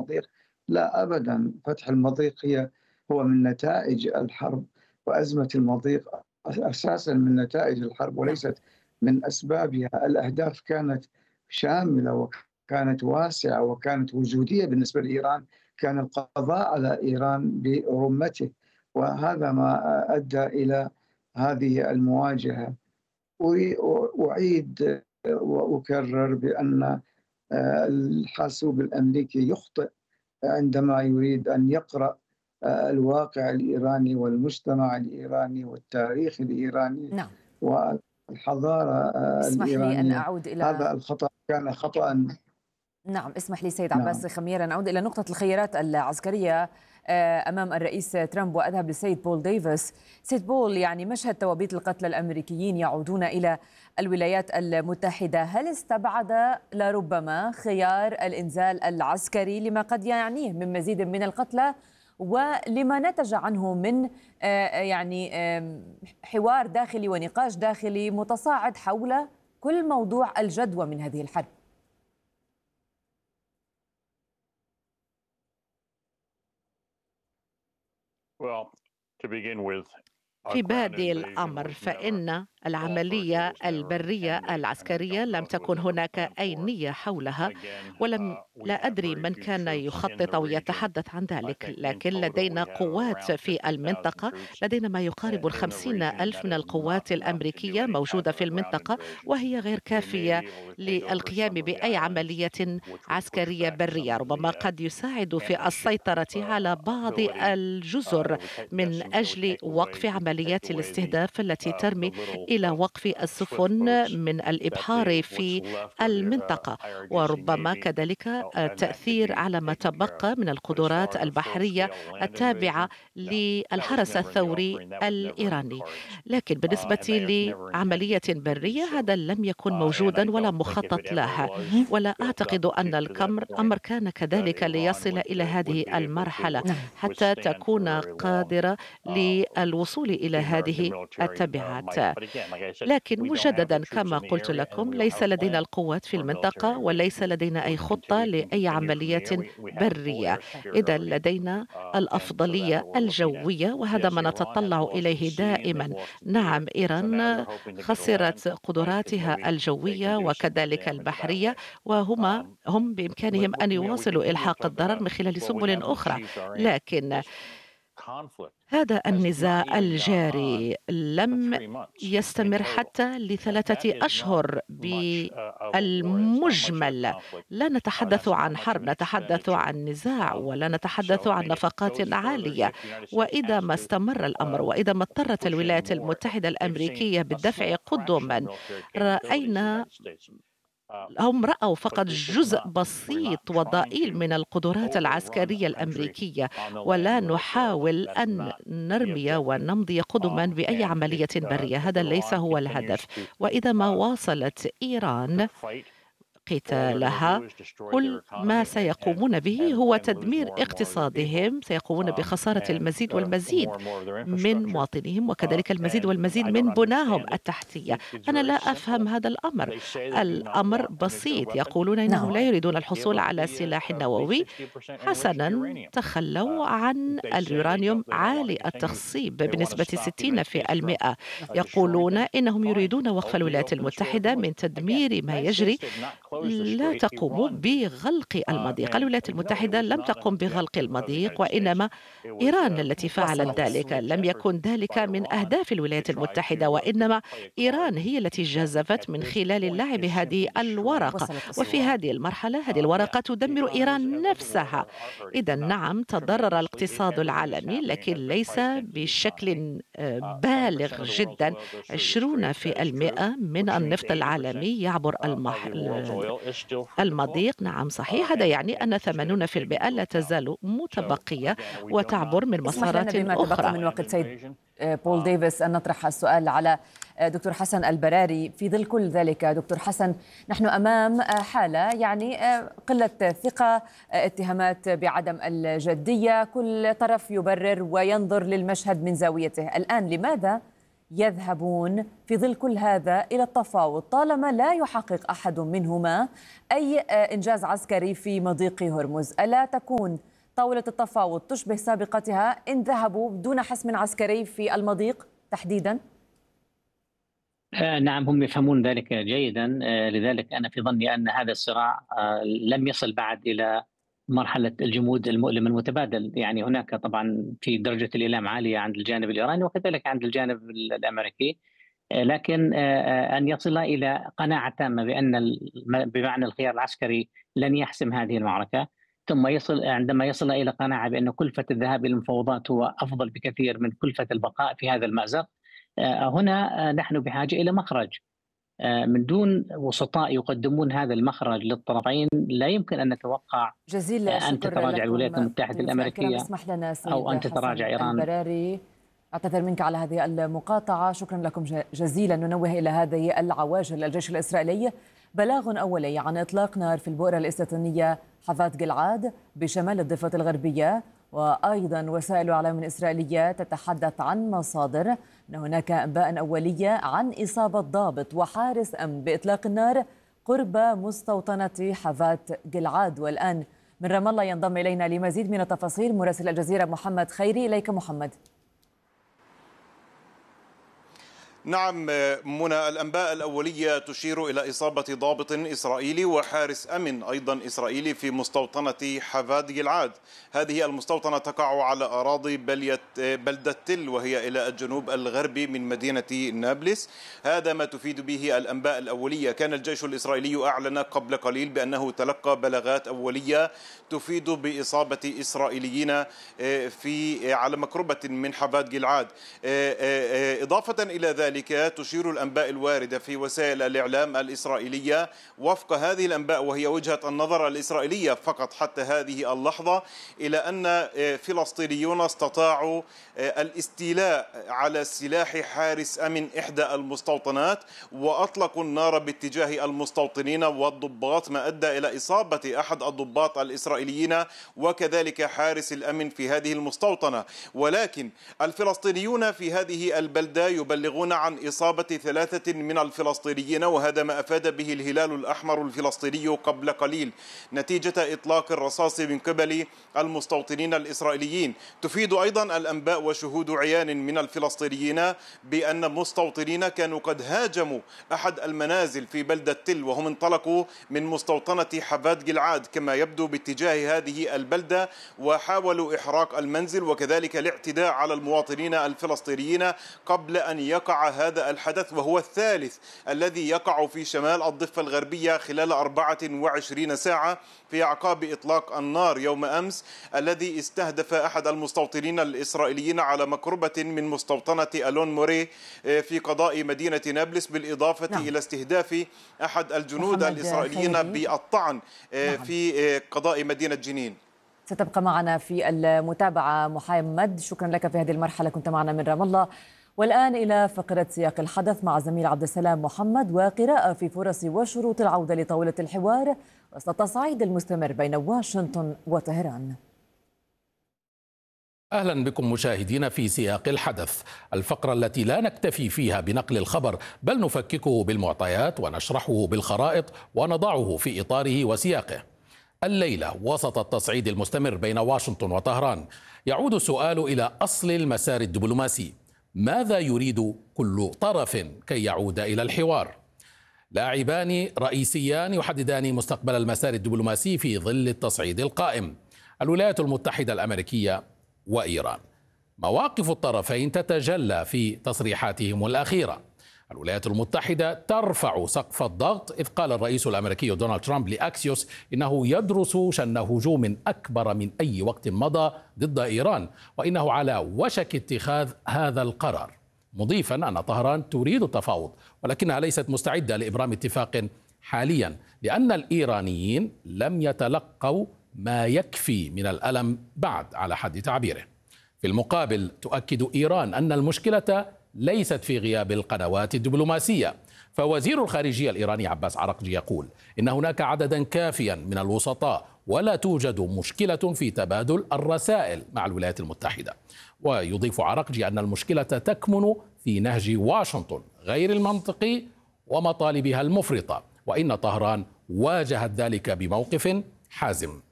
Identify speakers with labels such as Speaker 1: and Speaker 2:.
Speaker 1: المضيق. لا أبدا، فتح المضيق هو من نتائج الحرب، وأزمة المضيق أساسا من نتائج الحرب
Speaker 2: نعم.
Speaker 1: وليست من أسبابها. الأهداف كانت شاملة وكانت واسعة وكانت وجودية بالنسبة لإيران، كان القضاء على إيران برمته، وهذا ما أدى إلى هذه المواجهة. أعيد وأكرر بأن الحاسوب الأمريكي يخطئ عندما يريد أن يقرأ الواقع الإيراني والمجتمع الإيراني والتاريخ الإيراني
Speaker 2: نعم.
Speaker 1: والحضارة
Speaker 2: اسمح لي أن
Speaker 1: الإيرانية.
Speaker 2: أعود إلى
Speaker 1: هذا الخطأ كان خطأ.
Speaker 2: نعم، اسمح لي سيد عباس
Speaker 1: نعم.
Speaker 2: خمير أن أعود إلى نقطة الخيارات العسكرية أمام الرئيس ترامب، وأذهب للسيد بول ديفيس. سيد بول، يعني مشهد توابيت القتلى الأمريكيين يعودون إلى الولايات المتحدة، هل استبعد لربما خيار الإنزال العسكري لما قد يعنيه من مزيد من القتلى ولما نتج عنه من يعني حوار داخلي ونقاش داخلي متصاعد حول كل موضوع الجدوى من هذه الحرب؟
Speaker 3: في بادئ الأمر فإن العملية البرية العسكرية لم تكن هناك أي نية حولها، لا أدري من كان يخطط أو يتحدث عن ذلك، لكن لدينا قوات في المنطقة، لدينا ما يقارب 50,000 من القوات الأمريكية موجودة في المنطقة، وهي غير كافية للقيام بأي عملية عسكرية برية. ربما قد يساعد في السيطرة على بعض الجزر من أجل وقف عمليات الاستهداف التي ترمي إلى وقف السفن من الإبحار في المنطقة، وربما كذلك التأثير على ما تبقى من القدرات البحرية التابعة للحرس الثوري الإيراني. لكن بالنسبة لعملية برية هذا لم يكن موجودا ولا مخطط لها، ولا أعتقد أن الأمر كان كذلك ليصل إلى هذه المرحلة حتى تكون قادرة للوصول إلى هذه التبعات. لكن مجددا كما قلت لكم، ليس لدينا القوات في المنطقة وليس لدينا أي خطة لأي عملية برية. إذا لدينا الأفضلية الجوية، وهذا ما نتطلع إليه دائما. نعم، إيران خسرت قدراتها الجوية وكذلك البحرية، هم بإمكانهم أن يواصلوا إلحاق الضرر من خلال سبل أخرى، لكن هذا النزاع الجاري لم يستمر حتى ل3 أشهر بالمجمل. لا نتحدث عن حرب، نتحدث عن نزاع، ولا نتحدث عن نفقات عالية. وإذا ما استمر الأمر، وإذا ما اضطرت الولايات المتحدة الأمريكية بالدفع قدما، رأينا هم رأوا فقط جزء بسيط وضئيل من القدرات العسكرية الأمريكية، ولا نحاول أن نرمي ونمضي قدما بأي عملية برية. هذا ليس هو الهدف. وإذا ما واصلت إيران قتالها، كل ما سيقومون به هو تدمير اقتصادهم، سيقومون بخسارة المزيد والمزيد من مواطنيهم، وكذلك المزيد والمزيد من بناهم التحتية. أنا لا أفهم هذا الأمر بسيط. يقولون إنهم لا يريدون الحصول على سلاح نووي. حسنا، تخلوا عن اليورانيوم عالي التخصيب بنسبة 60%. يقولون إنهم يريدون وقف الولايات المتحدة من تدمير ما يجري. لا تقوم بغلق المضيق. الولايات المتحدة لم تقم بغلق المضيق، وإنما إيران التي فعلت ذلك. لم يكن ذلك من أهداف الولايات المتحدة، وإنما إيران هي التي جازفت من خلال اللعب هذه الورقة. وفي هذه المرحلة هذه الورقة تدمر إيران نفسها. إذا نعم، تضرر الاقتصاد العالمي، لكن ليس بشكل بالغ جدا. 20% من النفط العالمي يعبر المضيق. نعم صحيح، هذا يعني أن 80% لا تزال متبقية وتعبر من مسارات
Speaker 2: بما
Speaker 3: أخرى.
Speaker 2: تبقى من وقت سيد بول ديفيس أن نطرح السؤال على دكتور حسن البراري. في ظل كل ذلك دكتور حسن، نحن أمام حالة يعني قلة ثقة، اتهامات بعدم الجدية، كل طرف يبرر وينظر للمشهد من زاويته. الآن لماذا يذهبون في ظل كل هذا إلى التفاوض طالما لا يحقق أحد منهما أي إنجاز عسكري في مضيق هرمز؟ ألا تكون طاولة التفاوض تشبه سابقتها إن ذهبوا دون حسم عسكري في المضيق تحديداً؟
Speaker 4: نعم، هم يفهمون ذلك جيدا. لذلك أنا في ظني أن هذا الصراع لم يصل بعد إلى مرحلة الجمود المؤلم المتبادل. يعني هناك طبعا في درجة الإيلام عالية عند الجانب الإيراني وكذلك عند الجانب الأمريكي، لكن أن يصل إلى قناعة تامة بأن بمعنى الخيار العسكري لن يحسم هذه المعركة، ثم عندما يصل إلى قناعة بأن كلفة الذهاب إلى المفاوضات هو أفضل بكثير من كلفة البقاء في هذا المأزق. هنا نحن بحاجة إلى مخرج. من دون وسطاء يقدمون هذا المخرج للطرفين لا يمكن أن نتوقع أن تتراجع الولايات المتحدة الأمريكية أو أن تتراجع إيران.
Speaker 2: البراري، أعتذر منك على هذه المقاطعة، شكرا لكم جزيلا. ننوه إلى هذه العواجل. الجيش الإسرائيلي بلاغ أولي عن إطلاق نار في البؤرة الاستيطانية حفاة جلعاد بشمال الضفة الغربية، وأيضا وسائل إعلام إسرائيلية تتحدث عن مصادر أن هناك أنباء أولية عن إصابة ضابط وحارس أمن بإطلاق النار قرب مستوطنة حفاة جلعاد. والآن من رام الله ينضم إلينا لمزيد من التفاصيل مراسل الجزيرة محمد خيري. إليك محمد.
Speaker 5: نعم منى، الأنباء الأولية تشير إلى إصابة ضابط إسرائيلي وحارس أمن أيضا إسرائيلي في مستوطنة حفاة جلعاد. هذه المستوطنة تقع على أراضي بلدة تل، وهي إلى الجنوب الغربي من مدينة نابلس. هذا ما تفيد به الأنباء الأولية. كان الجيش الإسرائيلي أعلن قبل قليل بأنه تلقى بلاغات أولية تفيد بإصابة إسرائيليين على مقربة من حفاة جلعاد. إضافة إلى ذلك تشير الأنباء الواردة في وسائل الإعلام الإسرائيلية وفق هذه الأنباء، وهي وجهة النظر الإسرائيلية فقط حتى هذه اللحظة، إلى أن فلسطينيون استطاعوا الاستيلاء على سلاح حارس أمن إحدى المستوطنات وأطلقوا النار باتجاه المستوطنين والضباط، ما أدى إلى إصابة أحد الضباط الإسرائيليين وكذلك حارس الأمن في هذه المستوطنة. ولكن الفلسطينيون في هذه البلدة يبلغون عن إصابة 3 من الفلسطينيين، وهذا ما أفاد به الهلال الأحمر الفلسطيني قبل قليل نتيجة إطلاق الرصاص من قبل المستوطنين الإسرائيليين. تفيد أيضا الأنباء وشهود عيان من الفلسطينيين بأن مستوطنين كانوا قد هاجموا أحد المنازل في بلدة تل، وهم انطلقوا من مستوطنة حفاة جلعاد كما يبدو باتجاه هذه البلدة، وحاولوا إحراق المنزل وكذلك الاعتداء على المواطنين الفلسطينيين قبل أن يقع هذا الحدث، وهو الثالث الذي يقع في شمال الضفة الغربية خلال 24 ساعة في أعقاب إطلاق النار يوم أمس الذي استهدف أحد المستوطنين الإسرائيليين على مقربة من مستوطنة ألون موري في قضاء مدينة نابلس، بالإضافة إلى استهداف أحد الجنود الإسرائيليين بالطعن في قضاء مدينة جنين.
Speaker 2: ستبقى معنا في المتابعة محمد، شكرا لك في هذه المرحلة، كنت معنا من رام الله. والآن إلى فقرة سياق الحدث مع زميل عبد السلام محمد، وقراءة في فرص وشروط العودة لطاولة الحوار وسط التصعيد المستمر بين واشنطن وطهران.
Speaker 6: أهلا بكم مشاهدينا في سياق الحدث، الفقرة التي لا نكتفي فيها بنقل الخبر بل نفككه بالمعطيات ونشرحه بالخرائط ونضعه في إطاره وسياقه. الليلة وسط التصعيد المستمر بين واشنطن وطهران يعود السؤال إلى أصل المسار الدبلوماسي. ماذا يريد كل طرف كي يعود إلى الحوار؟ لاعبان رئيسيان يحددان مستقبل المسار الدبلوماسي في ظل التصعيد القائم: الولايات المتحدة الأمريكية وإيران. مواقف الطرفين تتجلى في تصريحاتهم الأخيرة. الولايات المتحدة ترفع سقف الضغط، إذ قال الرئيس الأمريكي دونالد ترامب لأكسيوس إنه يدرس شن هجوم أكبر من أي وقت مضى ضد إيران، وإنه على وشك اتخاذ هذا القرار، مضيفا أن طهران تريد التفاوض ولكنها ليست مستعدة لإبرام اتفاق حاليا، لأن الإيرانيين لم يتلقوا ما يكفي من الألم بعد على حد تعبيره. في المقابل تؤكد إيران أن المشكلة ليست في غياب القنوات الدبلوماسية، فوزير الخارجية الإيراني عباس عرقجي يقول إن هناك عددا كافيا من الوسطاء ولا توجد مشكلة في تبادل الرسائل مع الولايات المتحدة. ويضيف عرقجي أن المشكلة تكمن في نهج واشنطن غير المنطقي ومطالبها المفرطة، وإن طهران واجهت ذلك بموقف حازم.